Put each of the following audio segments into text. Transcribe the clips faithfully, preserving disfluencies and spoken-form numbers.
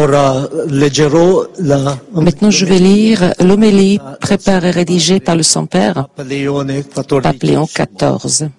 Ora leggerò la Maintenant, je vais lire l'homélie préparée et rédigée par le Saint-Père, Papa Leone Pape Léon quattordicesimo. quatorze.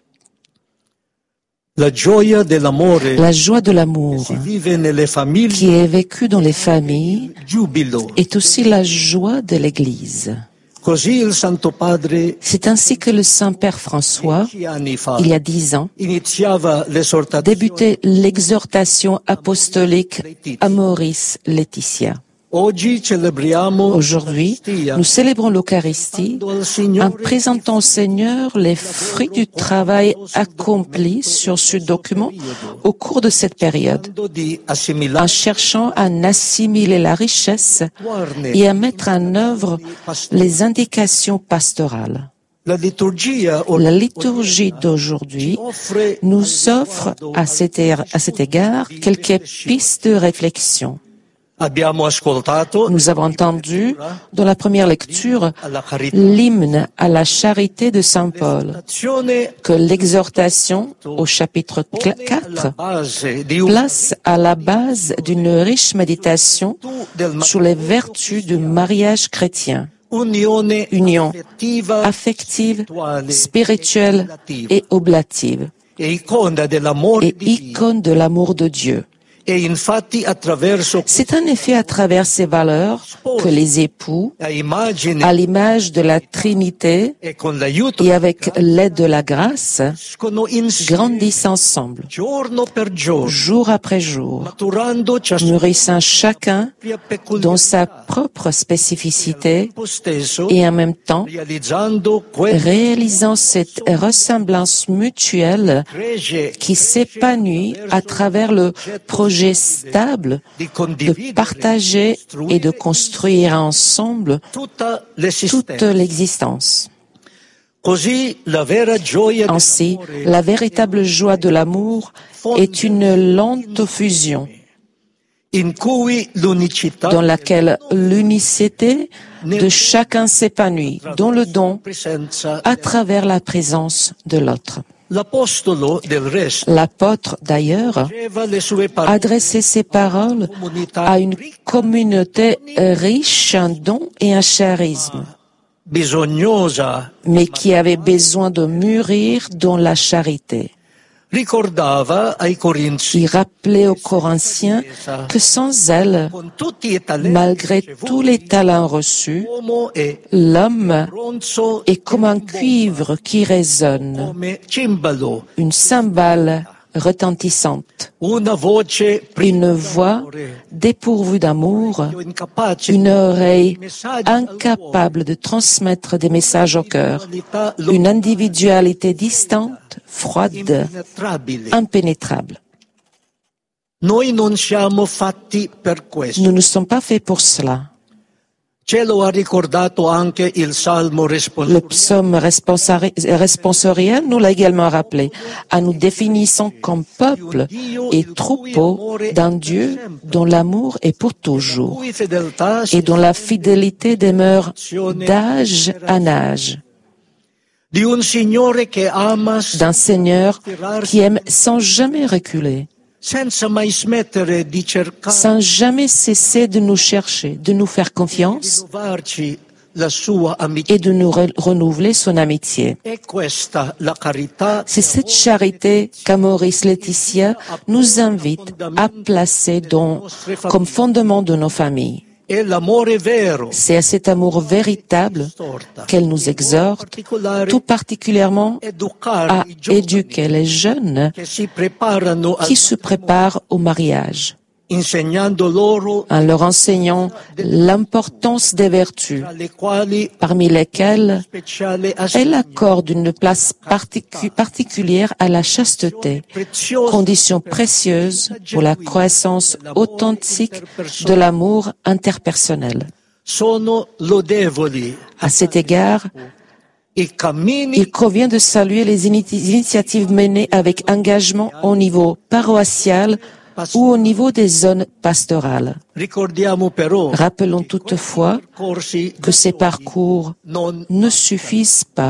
La gioia dell'amore La joie de l'amour si vive nelle famiglie qui est vécue dans les familles giubilo. est aussi la joie de l'Église. Così il Santo Padre C'est ainsi que le Saint-Père François, dieci anni fa il y a dix ans, iniziava l'esortazione débutait l'exhortation apostolique Amoris Laetitia. Oggi celebriamo Aujourd'hui, l'Eucaristia, nous célébrons l'Eucharistie dando al en Signore présentant au Seigneur les fruits du travail accompli sur ce document au cours de cette période, cercando di en assimilare cherchant à en assimiler la richesse et à mettre en œuvre les indications pastorales. la liturgia La liturgie d'aujourd'hui offre nous offre à cet, er- à cet égard quelques pistes de réflexion. abbiamo ascoltato Nous avons entendu dans la première lecture alla carità l'hymne à la charité de Saint Paul, l'azione que l'exhortation au chapitre la quatre base di un place à la base d'une riche méditation del sur les vertus du mariage chrétien, unione union affettiva affective, spirituale spirituelle relativa, et oblative, e icona dell'amore et di Dio. icône de l'amour de Dieu. E infatti attraverso C'est en effet à travers ces valeurs que les époux, a immagine à l'image de la Trinité e con l'aiuto et avec l'aide de la grâce, crescono insieme grandissent ensemble, giorno per giorno, jour après jour, maturando ciascuno mûrissant chacun propria dans peculiarità sa propre spécificité tempo stesso, et en même temps realizzando quel réalisant cette ressemblance mutuelle cresce qui s'épanouit à travers le projet stable di de condividere partager et de construire ensemble tutta toute l'esistenza. l'existence. Così la vera gioia Ainsi, dell'amore la véritable joie de l'amour est une lente fusion in cui l'unicità dans laquelle l'unicité de chacun s'épanouit dans le don presenza à travers la présence de l'autre. l'apostolo del resto L'apôtre, d'ailleurs, aveva le sue parole adressait ses paroles à une communauté riche en dons et en charisme, bisognosa, mais qui avait besoin de mûrir dans la charité. ricordava ai Corinzi Il rappelait aux Corinthiens que sans elle, con tutti i talenti malgré tous les talents reçus, l'uomo è l'homme bronzo est comme un cuivre qui résonne, come cimbalo, une cymbale retentissante, una voce une voix dépourvue d'amour, incapace une oreille messaggi incapable de transmettre des messages au cœur, qualità une individualité distante, froide, impenetrabile. impénétrable. Noi non siamo fatti per questo. Nous ne sommes pas faits pour cela. Ce lo ha ricordato anche il Salmo Le responsoriale. psaume responsari- responsoriel nous l'a également rappelé, en nous définissant comme peuple et troupeau d'un Dieu dont l'amour est pour toujours Cui fedeltà et dont la fidélité demeure d'âge en âge, di un Signore che ama d'un Seigneur qui aime sans jamais reculer, senza mai smettere di cercare sans jamais cesser de nous chercher, de nous faire di confiance trovarci la sua amicizia. et de nous re- renouveler son amitié. È questa la carità C'est cette charité qu'Amoris Laetitia nous invite à placer dans, comme fondement de nos familles. e l'amore vero. C'est à cet amour véritable qu'elle nous exhorte, tout particulièrement à Educare i giovani éduquer les jeunes che si preparano al qui se préparent au mariage, insegnando loro en leur enseignant l'importance des vertus, tra le quali parmi lesquelles speciale elle accorde une place particu- particulière à la chasteté, preziosa condition précieuse pour la croissance authentique de l'amour interpersonnel. sono lodevoli. À cet égard, I cammini il convient de saluer les ini- initiatives menées avec engagement au niveau paroissial ou au niveau des zones pastorales. ricordiamo però Rappelons toutefois corsi que ces parcours non ne suffisent pas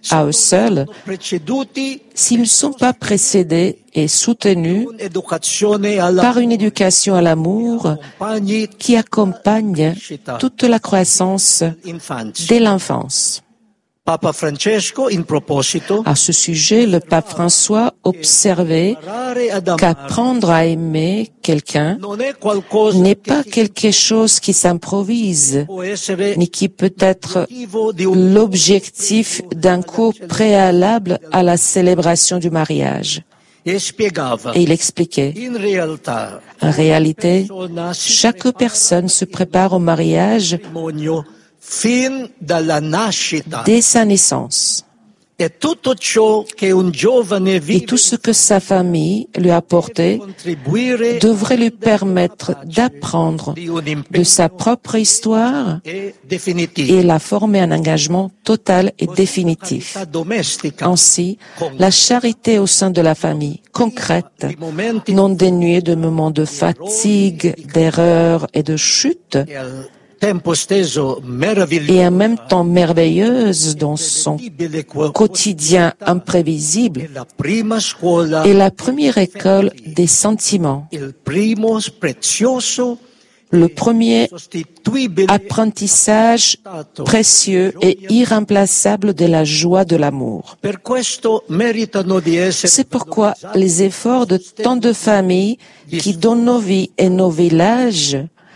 à eux seuls preceduti s'ils ne sont pas précédés et soutenus un'educazione alla par une éducation à l'amour compagni qui accompagne toute la croissance infanzia. dès l'enfance. Papa Francesco, in proposito, À ce sujet, le pape François observait imparare ad amare qu'apprendre à aimer quelqu'un non è qualcosa n'est che pas si quelque chose qui s'improvise, può essere ni qui peut être motivo di un l'objectif d'un cours préalable à la célébration du mariage. e spiegava. Et il expliquait, In realtà, en réalité, persona si chaque personne se prépare au mariage matrimonio fin dalla nascita dès sa naissance. e tutto ciò che un giovane Et vive tout ce que sa famille lui a apporté contribuire devrait lui permettre d'apprendre di un de impegno sa propre histoire e definitivo. et la former un engagement total et définitif. Carità domestica Ainsi, la charité au sein de la famille, concrète, di momenti non dénuée de moments de fatigue, d'erreurs et de chute, e al tempo stesso meraviglioso et en même temps merveilleuse dans son quotidien imprévisible, la prima scuola, est la première école des sentiments, il primo prezioso le premier sostituibile apprentissage précieux et irremplaçable de la joie de l'amour. per questo meritano di essere C'est pourquoi les efforts de tant de familles qui, dans nos vies et nos villages,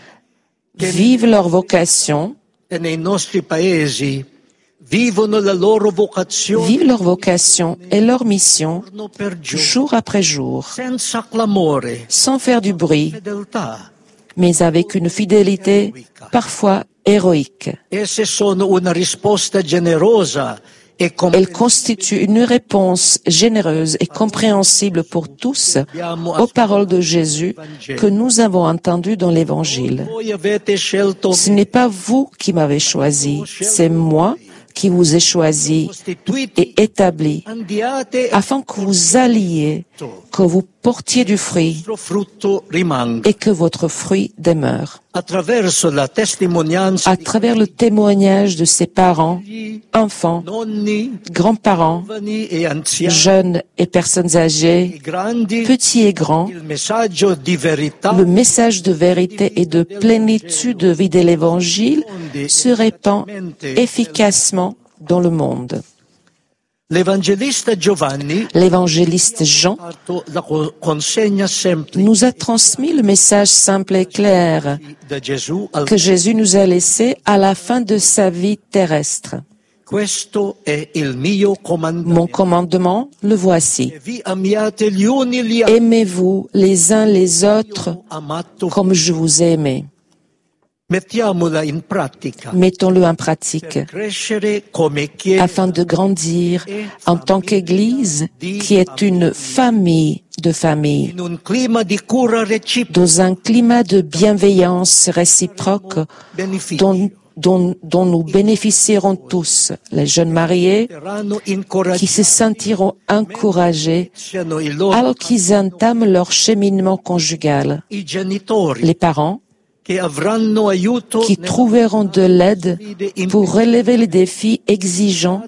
vivent leur vocation, e nei nostri paesi vivono la loro vocazione vivent leur vocation et leur mission giorno per giorno, jour après jour, senza clamore, sans faire du bruit, fedeltà. mais avec une fidélité parfois héroïque. Esse sono una risposta generosa e Elles comprensiva constituent une réponse généreuse et compréhensible pour tous aux paroles de Jésus que nous avons entendues dans l'Évangile. Voi avete scelto Ce n'est pas vous qui m'avez choisi, c'est moi qui vous ai choisi costituiti, et établi andiate afin que vous alliez, que vous portiez du fruit il frutto rimanga. et que votre fruit demeure. Attraverso la testimonianza À travers le témoignage de ses parents, di enfants, nonni, grands-parents, giovani e anziani jeunes et personnes e âgées, grandi, petits et grands, il messaggio di verità le message de vérité et de plénitude de vie de l'Évangile se répand efficacement dans le monde. L'Evangelista Giovanni L'évangéliste Jean la co- consegna semplice nous a transmis le message simple et clair da Gesù al que Jésus nous a laissé à la fin de sa vie terrestre. questo è il mio Mon comandamento. commandement, le voici. Vi amiate gli uni gli altri. Aimez-vous les uns les autres Amato. comme je vous ai aimé. Mettiamola in pratica Mettons-le en pratique per crescere come Chiesa afin de grandir en tant qu'Église qui est une famille de familles, in un clima di cura reciproca dans un climat de bienveillance réciproque beneficio. dont, dont, dont nous bénéficierons tous, les jeunes mariés Saranno qui incoraggiati se sentiront encouragés siano i loro alors qu'ils entament leur cheminement conjugal, i genitori les parents che avranno aiuto qui nella trouveront de l'aide pour relever les défis exigeants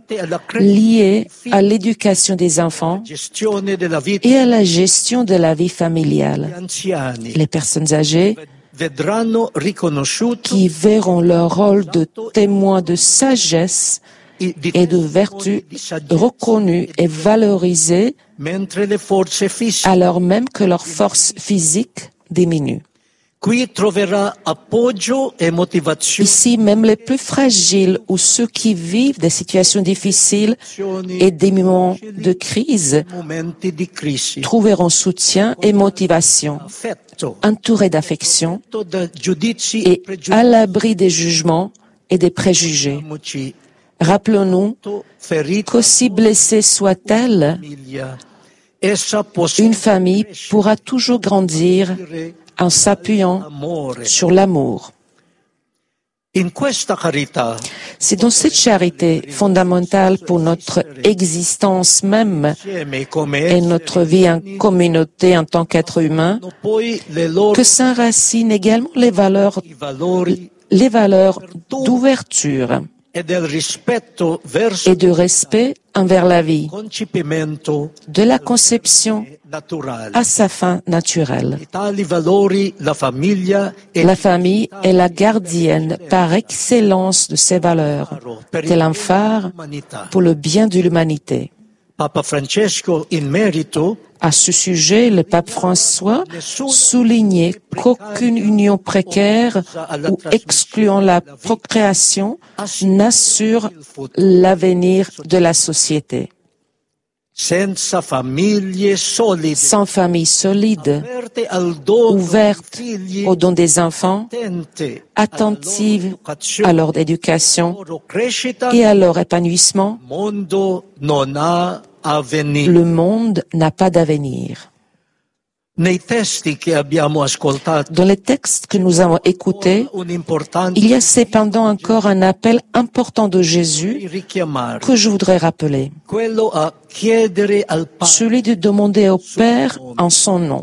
liés à l'éducation des enfants gestione della vita et à la gestion de la vie degli familiale. anziani Les personnes âgées vedranno riconosciuto qui verront leur rôle de témoin de sagesse i- di et de testimoni vertu di saggezza, reconnus et valorisés mentre le forze fisiche. alors même que leur force physique diminue. Qui troverà appoggio e motivazione Ici, même les plus fragiles ou ceux qui vivent des situations difficiles et des moments de crise nei momenti di crisi. trouveront soutien et motivation, Affetto entourés d'affection da giudizi et e à l'abri des jugements et des préjugés. pregiudizi. Rappelons-nous Ferita qu'aussi blessée soit-elle, famiglia. Essa può une famille pourra toujours grandir servire en s'appuyant amore. sur l'amour. In questa carità C'est dans cette charité fondamentale pour notre existence même insieme come et notre vie en communauté en tant qu'être humain essere poi le loro que s'enracinent également les valeurs, i valori les valeurs d'ouverture, e del rispetto verso et de respect envers la vie, concepimento de la conception naturale. à sa fin naturelle. Di tali valori la famiglia è La famille est la gardienne par excellence de ces valeurs, tel un phare l'umanità. pour le bien de l'humanité. Papa Francesco, in merito, À ce sujet, le pape François soulignait qu'aucune union précaire ou excluant la procréation n'assure l'avenir de la société. senza famiglie solide, Sans famille solide, aperte al dono ouverte dei figli, au don des enfants, attente attentive all'educazione, à leur éducation loro crescita, et à leur épanouissement, il mondo non ha avvenire. le monde n'a pas d'avenir. Nei testi che abbiamo ascoltato, Dans les textes que nous avons écoutés, un importante il y a cependant encore un appel important de Jésus richiamare, que je voudrais rappeler, quello a chiedere al Padre. celui de demander au Père en son nom.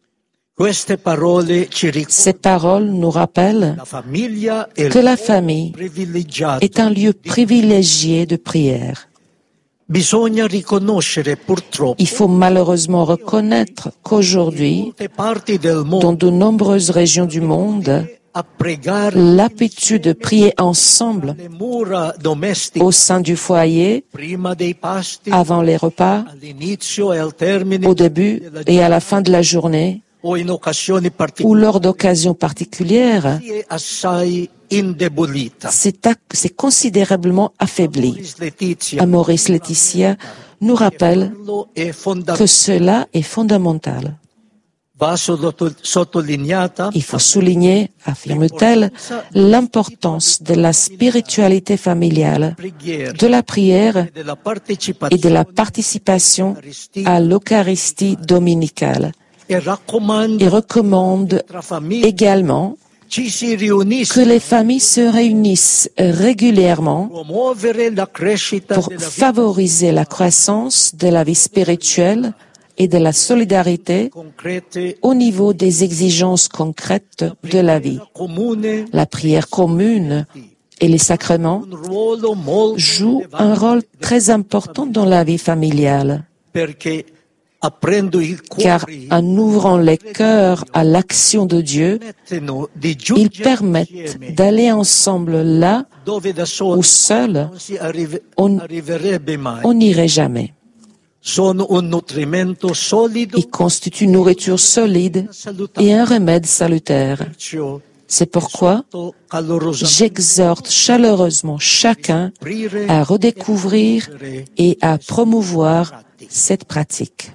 Queste parole ci ricordano Ces paroles nous rappellent la famiglia è que il la famille privilegiato. est un lieu privilégié de prière. Bisogna riconoscere purtroppo Il faut malheureusement reconnaître qu'aujourd'hui, molte parti del dans mondo de nombreuses régions du monde, a pregare l'habitude de prier ensemble le mura domestiche au sein du foyer, prima dei pasti, avant les repas, all'inizio e al termine au début et à la fin de la journée, o in occasioni ou particolari lors d'occasions particulières, è assai indebolita. c'est ac- c'est considérablement affaibli. Maurice Letizia, Amoris Laetitia nous rappelle farlo è fondamentale. que cela est fondamental. Va sotto- sottolineata Il faut souligner, affirme-t-elle, l'importance de la spiritualité familiale, preghiera de la prière e della et de la partecipazione participation à l'Eucharistie dominicale. e raccomanda Il recommande tra famiglie également ci si que riunisca les familles se réunissent régulièrement promuovere la crescita pour della vita favoriser la croissance de la vie spirituelle et de la solidarité concrete, au niveau des exigences concrètes de la vie. comune, La prière commune et les sacrements un ruolo molto jouent un rôle très important dans la vie familiale, perché aprendo il car cuore en ouvrant les cœurs à l'action de Dieu, permettono di ils giungere permettent insieme d'aller ensemble là dove da où soli seul non si arrive- on- arriverebbe mai. on n'irait jamais. Sono un nutrimento solido, Ils constituent une nourriture solide salutare. et un remède salutaire. Perciò C'est pourquoi to- calorosamente j'exhorte chaleureusement chacun aprire à redécouvrir et à promouvoir cette pratique.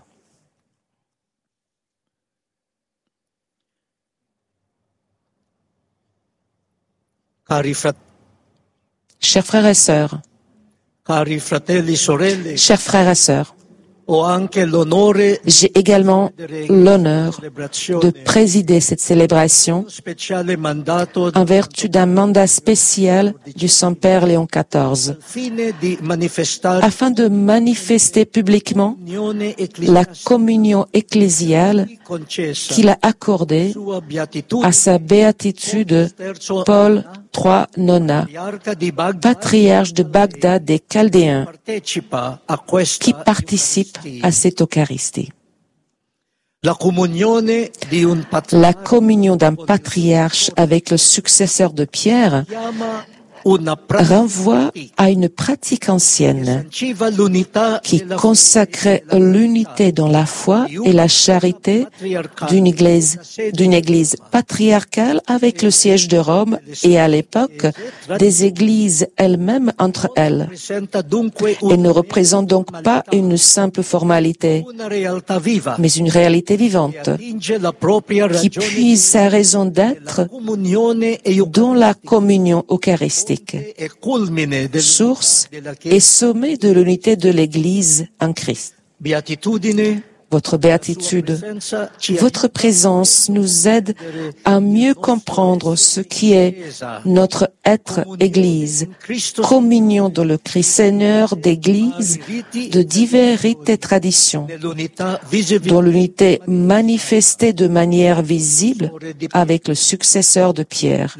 Cari, frat- Chers frères et sœurs, cari fratelli, sorelle, chers frères et sœurs, ho anche l'onore j'ai également l'honneur de présider cette célébration speciale mandato en vertu d'un mandat spécial du Saint-Père Léon quatorze, al fine di manifestare afin de manifester publiquement l'unione la communion ecclésiale concessa qu'il a accordée sua beatitudine à sa béatitude Paul trois Nona, patriarca di Baghdad, patriarche de Bagdad des Chaldéens, partecipa a questa qui participe à cette Eucharistie. la comunione di un La patriarca communion d'un patriarche avec le successeur de Pierre chiama una pratica renvoie à une pratique ancienne sanciva l'unità qui della consacrait l'unité dans la foi et la charité d'une église, d'une église patriarcale avec le siège de Rome et à l'époque des églises elles-mêmes entre elles. presenta dunque Elle ne représente donc pas une simple formalité, una realtà viva mais une réalité che vivante attinge la propria qui ragione puise sa raison la d'être comunione e dans la communion eucharistique, e culmine del source della et Chiesa. sommet de l'unité de l'Église en Christ. Beatitudine votre béatitude. Votre présence nous aide à mieux comprendre ce qui est notre être Église, communion dans le Christ Seigneur d'Église de divers rites et traditions, dans l'unité manifestée de manière visible avec le successeur de Pierre.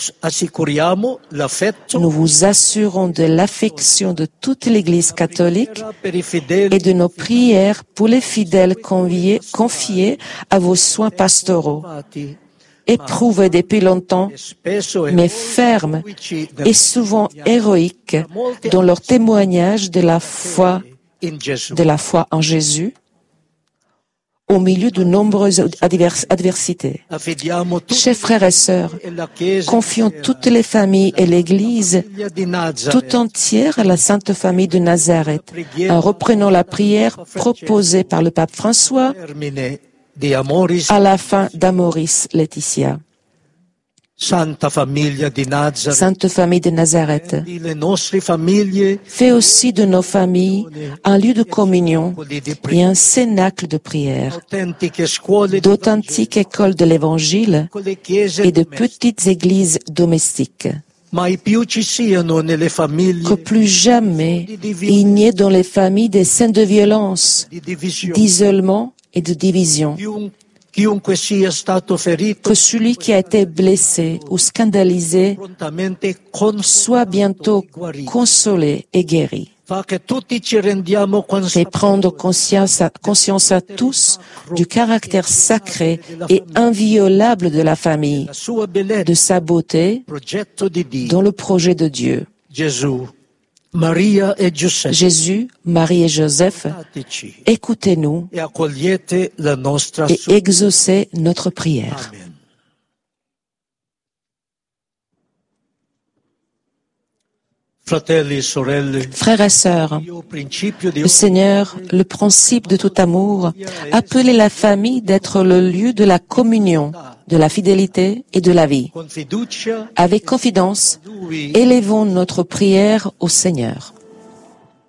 Nous vous assurons de l'affection de toute l'Église catholique et de nos prières pour les fidèles conviés, confiés à vos soins pastoraux, éprouvés depuis longtemps, mais fermes et souvent héroïques dans leur témoignage de la foi, de la foi en Jésus, au milieu de nombreuses advers- adversités. Chers frères et sœurs, confions toutes les familles et l'Église tout entière à la Sainte Famille de Nazareth, en reprenant la prière proposée par le pape François à la fin d'Amoris Laetitia. Santa Famiglia di Nazareth, Sainte Famille de Nazareth, le nostre famiglie fais aussi de nos familles un lieu de communion et un cénacle de prière, autentiche scuole d'authentiques écoles de l'Évangile con le chiese et de domestiche. petites églises domestiques. Mai più ci siano nelle famiglie Que plus jamais il n'y ait dans les familles des scènes de violence, di divisione. d'isolement et de division. Chiun- Chiunque sia stato ferito Que celui qui a été blessé ou scandalisé prontamente soit bientôt guarito. consolé et guéri. Fa che tutti ci rendiamo Fait prendre consapevoli conscience à, conscience à tous du caractère sacré et inviolable de la famille, la sua bellezza, de sa beauté progetto di Dio. dans le projet de Dieu. Gesù, Maria e Giuseppe, Jésus, Marie et Joseph, aiutateci écoutez-nous e accogliete la nostra et supplica. exaucez notre prière. Amen. Fratelli e sorelle, Frères et sœurs, io principio di le Seigneur, le principe de tout amour, appelait la famille d'être le lieu de la communion, de la fidélité et de la vie. con fiducia Avec confidence, lui élevons notre prière au Seigneur.